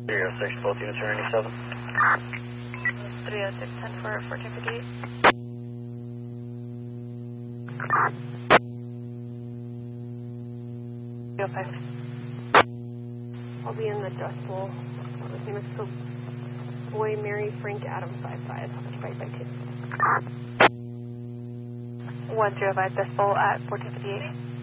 306, both units are 97. 306, 10 for 1458. I'll be in the Dust Bowl. New Mexico Boy, Mary, Frank, Adam, 55, right by 2. 105 Dust Bowl at 1458.